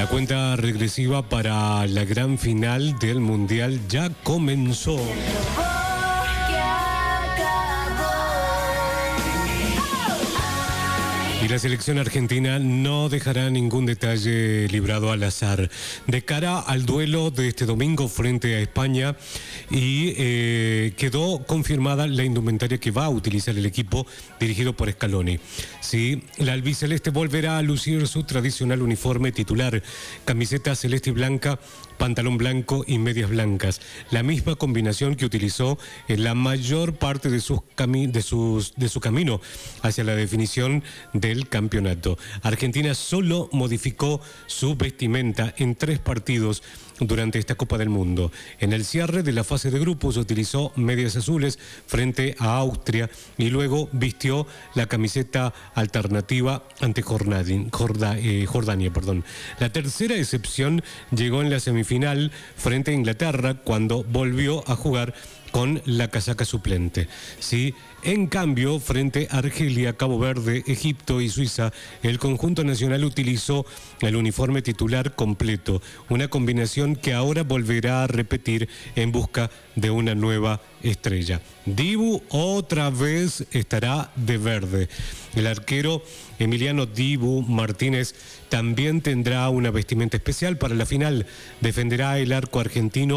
cuenta regresiva para la gran final del Mundial ya comenzó. Y la selección argentina no dejará ningún detalle librado al azar. De cara al duelo de este domingo frente a España, quedó confirmada la indumentaria que va a utilizar el equipo dirigido por Scaloni. Sí, la albiceleste volverá a lucir su tradicional uniforme titular, camiseta celeste y blanca, pantalón blanco y medias blancas. La misma combinación que utilizó en la mayor parte de su camino hacia la definición del campeonato. Argentina solo modificó su vestimenta en 3 partidos durante esta Copa del Mundo. En el cierre de la fase de grupos utilizó medias azules frente a Austria y luego vistió la camiseta alternativa ante Jordania. La tercera excepción llegó en la semifinal frente a Inglaterra cuando volvió a jugar con la casaca suplente. Sí, en cambio, frente a Argelia, Cabo Verde, Egipto y Suiza, el conjunto nacional utilizó el uniforme titular completo, una combinación que ahora volverá a repetir en busca de una nueva estrella. Dibu otra vez estará de verde. El arquero Emiliano Dibu Martínez también tendrá una vestimenta especial para la final. Defenderá el arco argentino